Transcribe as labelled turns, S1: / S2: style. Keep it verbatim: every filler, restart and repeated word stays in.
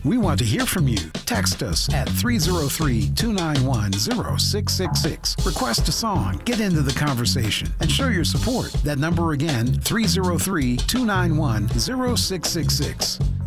S1: We want to hear from you. Text us at three oh three, two nine one, oh six six six. Request a song, get into the conversation, and show your support. That number again, three oh three, two nine one, oh six six six.